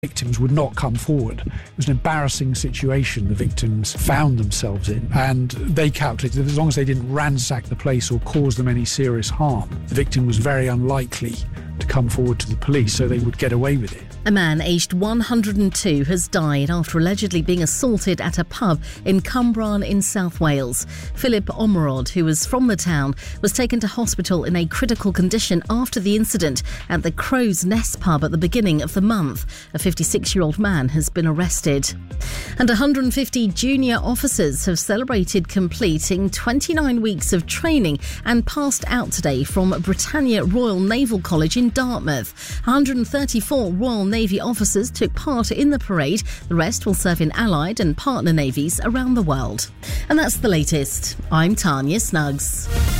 victims would not come forward. It was an embarrassing situation the victims found themselves in, and they calculated that as long as they didn't ransack the place or cause them any serious harm, the victim was very unlikely to come forward to the police, so they would get away with it. A man aged 102 has died after allegedly being assaulted at a pub in Cwmbran in South Wales. Philip Omerod, who was from the town, was taken to hospital in a critical condition after the incident at the Crow's Nest pub at the beginning of the month. A 56-year-old man has been arrested. And 150 junior officers have celebrated completing 29 weeks of training and passed out today from Britannia Royal Naval College in Dartmouth. 134 Royal Navy officers took part in the parade. The rest will serve in allied and partner navies around the world. And that's the latest. I'm Tanya Snuggs.